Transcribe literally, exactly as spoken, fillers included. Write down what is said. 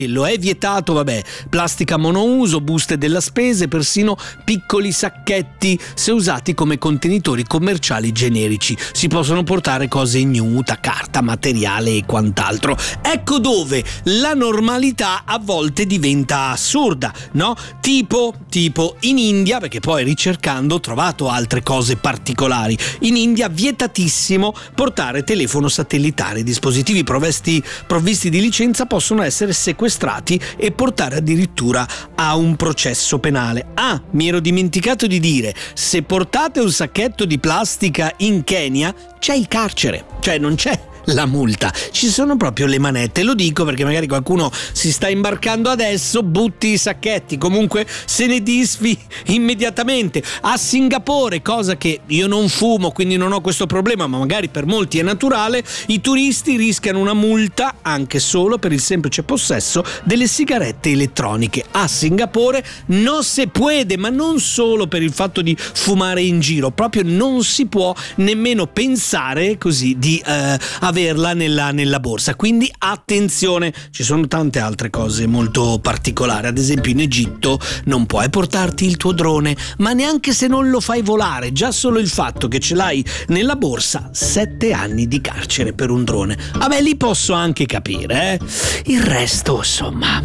Lo è vietato, vabbè, plastica monouso, buste della spesa e persino piccoli sacchetti se usati come contenitori commerciali generici. Si possono portare cose ignuta, carta, materiale e quant'altro. Ecco dove la normalità a volte diventa assurda, no? Tipo, tipo in India, perché poi ricercando ho trovato altre cose particolari. In India vietatissimo portare telefono satellitare. Dispositivi provvisti, provvisti di licenza possono essere sequestrati e portare addirittura a un processo penale. Ah, mi ero dimenticato di dire, se portate un sacchetto di plastica in Kenya c'è il carcere, cioè non c'è la multa, ci sono proprio le manette. Lo dico perché magari qualcuno si sta imbarcando adesso, butti i sacchetti, comunque se ne disfi immediatamente. A Singapore, cosa che io non fumo quindi non ho questo problema, ma magari per molti è naturale, i turisti rischiano una multa anche solo per il semplice possesso delle sigarette elettroniche. A Singapore non si può, ma non solo per il fatto di fumare in giro, proprio non si può nemmeno pensare così di eh, averla nella, nella borsa. Quindi attenzione, ci sono tante altre cose molto particolari. Ad esempio in Egitto non puoi portarti il tuo drone, ma neanche se non lo fai volare. Già solo il fatto che ce l'hai nella borsa, sette anni di carcere per un drone. Vabbè, li posso anche capire, eh? Il resto, insomma,